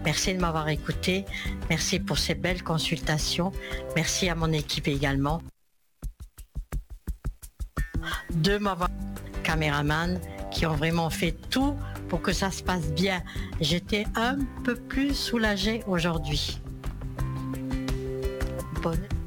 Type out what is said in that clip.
Merci de m'avoir écouté. Merci pour ces belles consultations. Merci à mon équipe également. De m'avoir caméraman qui ont vraiment fait tout pour que ça se passe bien. J'étais un peu plus soulagée aujourd'hui. Bonne